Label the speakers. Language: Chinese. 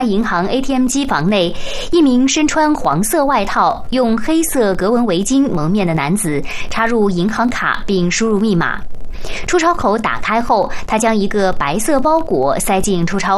Speaker 1: 银行 ATM 机房内，一名身穿黄色外套、用黑色格纹围巾蒙面的男子插入银行卡并输入密码。出钞口打开后，他将一个白色包裹塞进出钞